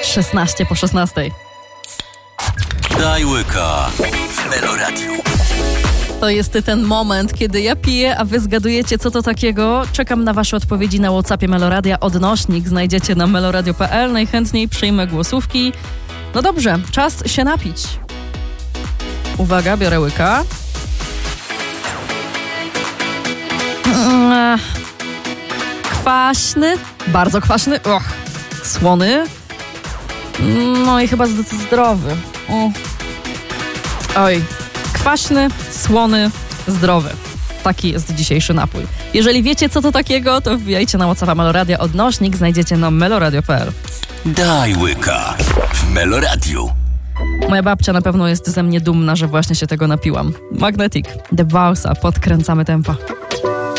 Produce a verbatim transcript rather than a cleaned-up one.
szesnaście po szesnastej. Daj łyka w Meloradiu. To jest ten moment, kiedy ja piję, a wy zgadujecie, co to takiego. Czekam na wasze odpowiedzi na WhatsAppie Meloradia. Odnośnik znajdziecie na meloradio kropka p l. Najchętniej przyjmę głosówki. No dobrze, czas się napić. Uwaga, biorę łyka. Kwaśny, bardzo kwaśny, och, słony, no i chyba zdrowy. O. Oj, kwaśny, słony, zdrowy. Taki jest dzisiejszy napój. Jeżeli wiecie, co to takiego, to wbijajcie na WhatsAppa Meloradia. Odnośnik znajdziecie na meloradio kropka p l. Daj łyka w Meloradiu. Moja babcia na pewno jest ze mnie dumna, że właśnie się tego napiłam. Magnetic, The Bowsa, podkręcamy tempo.